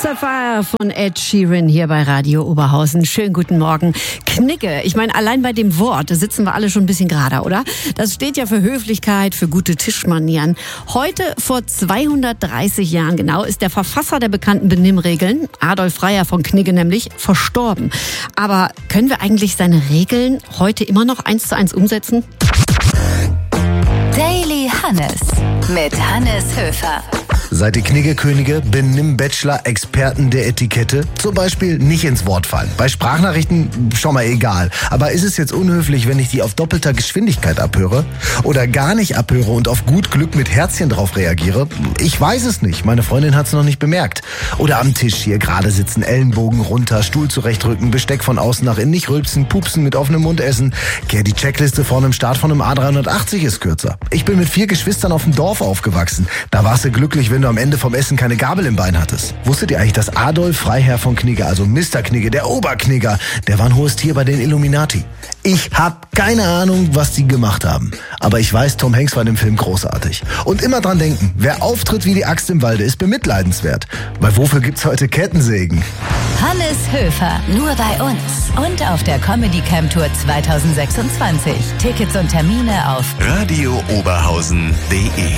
Sapphire von Ed Sheeran hier bei Radio Oberhausen. Schönen guten Morgen. Knigge, ich meine, allein bei dem Wort, da sitzen wir alle schon ein bisschen gerader, oder? Das steht ja für Höflichkeit, für gute Tischmanieren. Heute vor 230 Jahren genau ist der Verfasser der bekannten Benimmregeln, Adolf Freiherr von Knigge nämlich, verstorben. Aber können wir eigentlich seine Regeln heute immer noch 1:1 umsetzen? Daily Hannes mit Hannes Höfer. Seid ihr Knigge-Könige, Benimm-Bachelor, Experten der Etikette? Zum Beispiel nicht ins Wort fallen. Bei Sprachnachrichten schon mal egal. Aber ist es jetzt unhöflich, wenn ich die auf doppelter Geschwindigkeit abhöre? Oder gar nicht abhöre und auf gut Glück mit Herzchen drauf reagiere? Ich weiß es nicht. Meine Freundin hat es noch nicht bemerkt. Oder am Tisch hier gerade sitzen, Ellenbogen runter, Stuhl zurechtrücken, Besteck von außen nach innen, nicht rülpsen, pupsen, mit offenem Mund essen. Die Checkliste vor einem Start von einem A380 ist kürzer. Ich bin mit 4 Geschwistern auf dem Dorf aufgewachsen. Da warst du glücklich, wenn du am Ende vom Essen keine Gabel im Bein hattest. Wusstet ihr eigentlich, dass Adolf Freiherr von Knigge, also Mr. Knigge, der Oberknigger, der war ein hohes Tier bei den Illuminati? Ich hab keine Ahnung, was die gemacht haben. Aber ich weiß, Tom Hanks war in dem Film großartig. Und immer dran denken, wer auftritt wie die Axt im Walde, ist bemitleidenswert. Weil wofür gibt's heute Kettensägen? Hannes Höfer, nur bei uns. Und auf der Comedy Camp Tour 2026. Tickets und Termine auf radiooberhausen.de